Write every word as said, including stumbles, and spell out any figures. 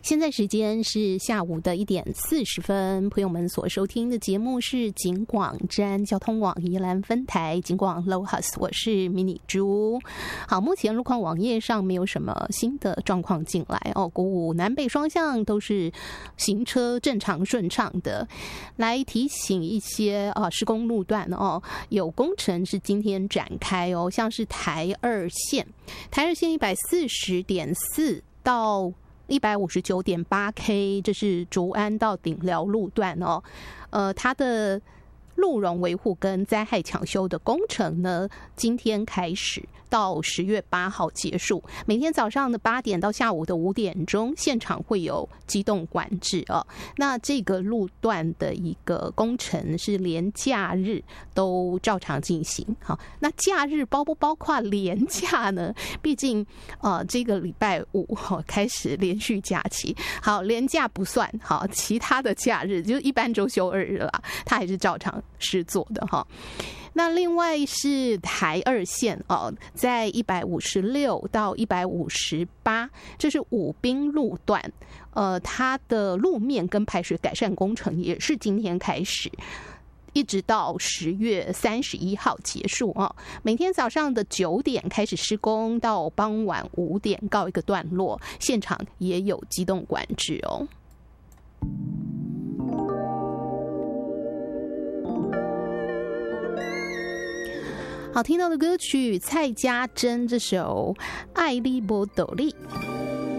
现在时间是下午的一点四十分，朋友们所收听的节目是警广站交通网宜兰分台警广 Lohas， 我是迷你猪。好，目前路况网页上没有什么新的状况进来哦，国五南北双向都是行车正常顺畅的。来提醒一些啊施工路段哦，有工程是今天展开哦，像是台二线，台二线一百四十点四到一百五十九点八 K， 这是竹安到顶寮路段哦，呃，它的路容维护跟灾害抢修的工程呢，今天开始到十月八号结束。每天早上的八点到下午的五点钟，现场会有机动管制哦。那这个路段的一个工程是连假日都照常进行。好，那假日包不包括连假呢？毕竟呃，这个礼拜五、哦、开始连续假期。好，连假不算，好，其他的假日就是一般周休二日啦，它还是照常是做的哈。那另外是台二线哦，在一百五十六到一百五十八，这是武滨路段，呃，它的路面跟排水改善工程也是今天开始，一直到十月三十一号结束哦。每天早上的九点开始施工，到傍晚五点告一个段落，现场也有机动管制哦。好听到的歌曲，蔡家珍这首《爱你无道理》。